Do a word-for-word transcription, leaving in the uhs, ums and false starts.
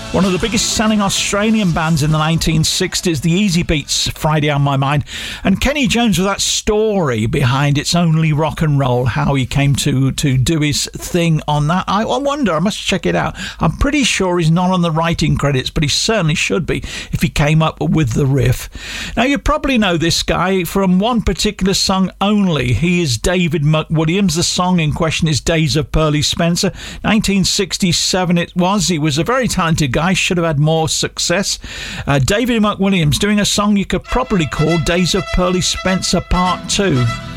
One of the biggest selling Australian bands in the nineteen sixties, the Easy Beats, Friday on My Mind. And Kenny Jones with that story behind It's Only Rock and Roll, how he came to, to do his thing on that. I, I wonder, I must check it out. I'm pretty sure he's not on the writing credits, but he certainly should be if he came up with the riff. Now, you probably know this guy from one particular song only. He is David McWilliams. The song in question is Days of Pearly Spencer. nineteen sixty-seven it was. He was a very talented guy. Should have had more success. Uh, David McWilliams doing a song you could probably call Days of Pearly Spencer Part two.